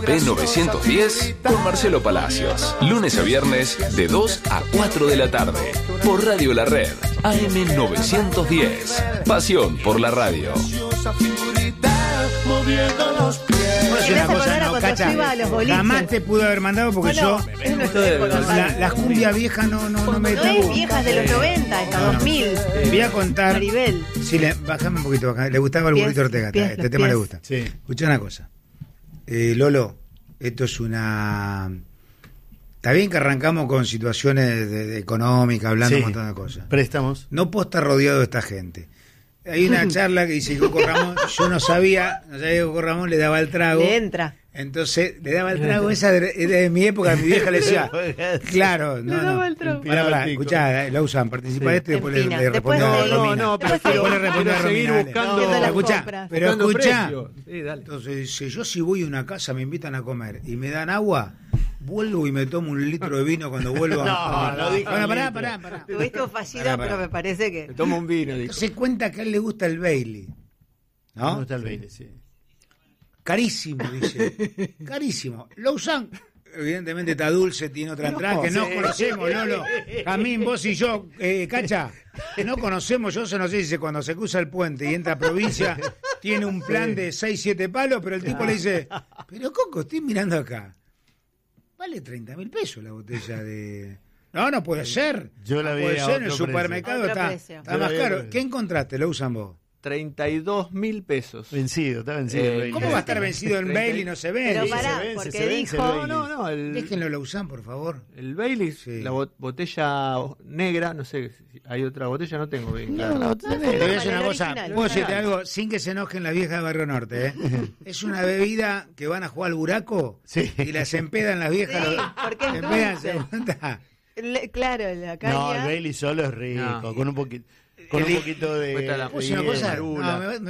P910 con Marcelo Palacios. Lunes a viernes de 2 a 4 de la tarde. Por Radio La Red. AM910. Pasión por la radio. Una cosa, no, Cacha, jamás te pude haber mandado porque las cumbias viejas no me... No es viejas de los 90, es 2000. Voy a contar... Maribel. Sí, bajame un poquito, le gustaba el burrito Ortega, este tema le gusta. Sí. Escuchá una cosa. Lolo, esto es una... Está bien que arrancamos con situaciones económicas, hablando un montón de cosas. Préstamos. No puedo estar rodeado de esta gente. Hay una charla que dice que Coco Ramón, yo no sabía que Coco Ramón le daba el trago. Le entra. Entonces, le daba el trago, esa de mi época, mi vieja le decía, claro, no, daba el trago. Pará, escuchá, lo usan, participa esto y después le responde a Romina. No, pero quiero seguir buscando. Escuchá, pero escuchá. Entonces dice, yo si voy a una casa, me invitan a comer y me dan agua, vuelvo y me tomo 1 litro de vino cuando vuelvo a... No, pará. Tuviste fascina, pero me parece que... Me tomo un vino. Se cuenta que a él le gusta el Bailey, ¿no? Me gusta el Bailey, sí. Carísimo, dice. Carísimo. Lo usan. Evidentemente está dulce, tiene otra entrada que no conocemos, Lolo. Camín, vos y yo, Cacha, no conocemos. Yo no sé si cuando se cruza el puente y entra a provincia, tiene un plan de 6-7 palos, pero el tipo le dice, pero Coco, estoy mirando acá. Vale 30.000 pesos la botella de... No puede ser. Yo la vi puede a ser, otro en el supermercado está más caro. ¿Qué encontraste? ¿Lo usan vos? 32.000 pesos. Está vencido. ¿Cómo va a estar vencido el Bailey? No se vende. Pero pará, porque dijo... No. Déjenlo lo usan, por favor. El Bailey, sí. La botella negra, no sé, hay otra botella, no tengo bien claro. La botella negra. Te voy a decir una cosa, puedo decirte algo sin que se enojen las viejas de Barrio Norte, ¿eh? Es una bebida que van a jugar al buraco y las empedan las viejas. Sí, porque es dulce. Claro, la caña... No, el Bailey solo es rico, con un poquito de... Una cosa,